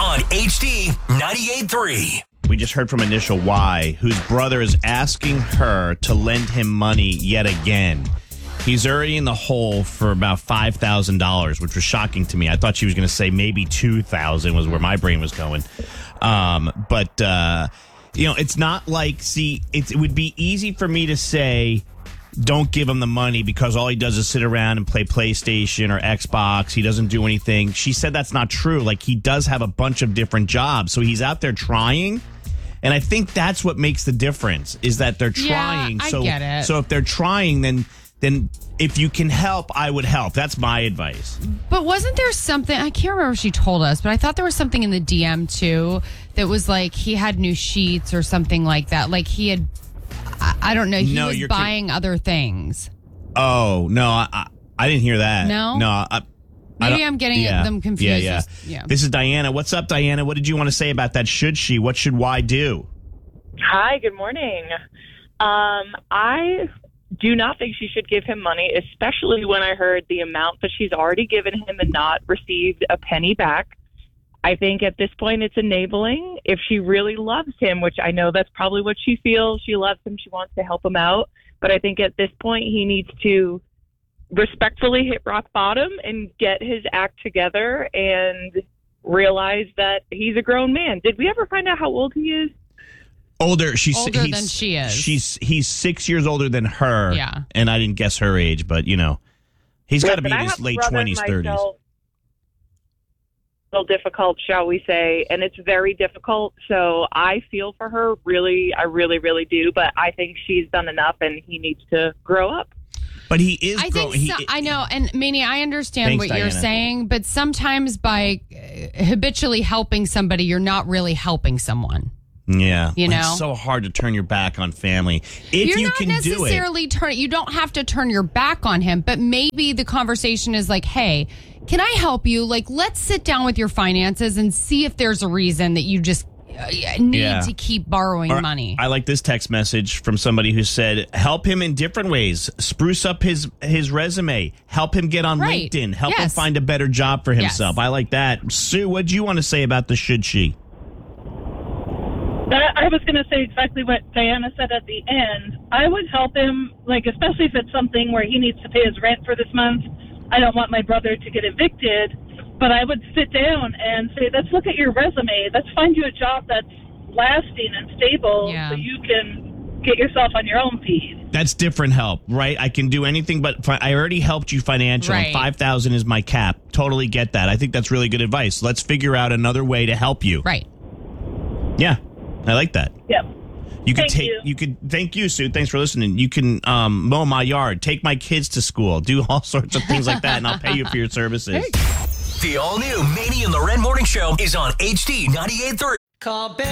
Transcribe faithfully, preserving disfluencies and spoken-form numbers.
on H D ninety-eight point three. We just heard from Initial Y, whose brother is asking her to lend him money yet again. He's already in the hole for about five thousand dollars, which was shocking to me. I thought she was going to say maybe two thousand dollars was where my brain was going. Um, but, uh, you know, it's not like, see, it, it would be easy for me to say, don't give him the money because all he does is sit around and play PlayStation or Xbox. He doesn't do anything. She said that's not true. Like, he does have a bunch of different jobs. So he's out there trying. And I think that's what makes the difference is that they're trying. Yeah, I so, get it. So if they're trying, then then if you can help, I would help. That's my advice. But wasn't there something, I can't remember if she told us, but I thought there was something in the D M too that was like he had new sheets or something like that. Like he had, I, I don't know, he No, was you're buying con- other things. Oh, no, I, I, I didn't hear that. No? No, I, Maybe I'm getting yeah, them confused. Yeah, yeah. yeah. This is Diana. What's up, Diana? What did you want to say about that? Should she? What should Y do? Hi, good morning. Um, I do not think she should give him money, especially when I heard the amount that she's already given him and not received a penny back. I think at this point it's enabling. If she really loves him, which I know that's probably what she feels, she loves him, she wants to help him out. But I think at this point he needs to respectfully hit rock bottom and get his act together and realize that he's a grown man. Did we ever find out how old he is? Older. She's older he's, than she is. She's he's six years older than her. Yeah. And I didn't guess her age, but you know, he's got to be in his late twenties, thirties. A little difficult, shall we say, and it's very difficult. So I feel for her, really, I really, really do. But I think she's done enough, and he needs to grow up. But he is. I grow- think so, he, I know, and Manny, I understand Thanks, what you're Diana. saying, but sometimes by uh, habitually helping somebody, you're not really helping someone. Yeah, You know? it's so hard to turn your back on family if You're you not can do it. necessarily turn. You don't have to turn your back on him, but maybe the conversation is like, "Hey, can I help you? Like, let's sit down with your finances and see if there's a reason that you just uh, need Yeah. to keep borrowing Or, money." I like this text message from somebody who said, "Help him in different ways. Spruce up his his resume. Help him get on Right. LinkedIn. Help him Yes. find a better job for himself." Yes. I like that. Sue, what do you want to say about the should she? That, I was going to say exactly what Diana said at the end. I would help him, like, especially if it's something where he needs to pay his rent for this month. I don't want my brother to get evicted, but I would sit down and say, let's look at your resume. Let's find you a job that's lasting and stable Yeah. so you can get yourself on your own feet. That's different help, right? I can do anything, but fi- I already helped you financially. Right. five thousand is my cap. Totally get that. I think that's really good advice. Let's figure out another way to help you. Right. Yeah, I like that. Yep. You could Thank take. you. You could. Thank you, Sue. Thanks for listening. You can um, mow my yard, take my kids to school, do all sorts of things like that, and I'll pay you for your services. The all-new Manny and Loren Morning Show is on H D ninety-eight point three. Call